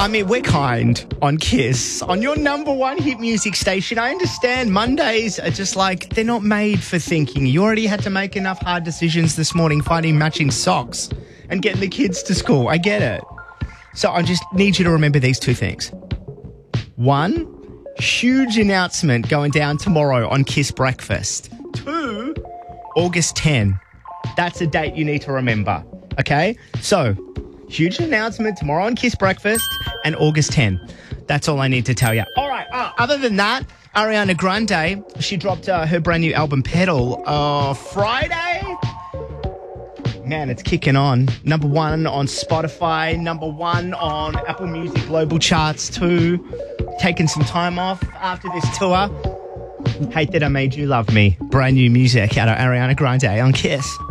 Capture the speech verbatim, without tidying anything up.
I mean, we're kind on Kiss, on your number one hit music station. I understand Mondays are just like, they're not made for thinking. You already had to make enough hard decisions this morning, finding matching socks and getting the kids to school. I get it. So I just need you to remember these two things. One, huge announcement going down tomorrow on Kiss Breakfast. Two, August tenth. That's a date you need to remember. Okay? So, huge announcement tomorrow on Kiss Breakfast and August tenth. That's all I need to tell you. All right. Uh, other than that, Ariana Grande, she dropped uh, her brand new album, Pedal, uh, Friday. Man, it's kicking on. Number one on Spotify, number one on Apple Music Global Charts too. Taking some time off after this tour. Hate That I Made You Love Me. Brand new music out of Ariana Grande on Kiss.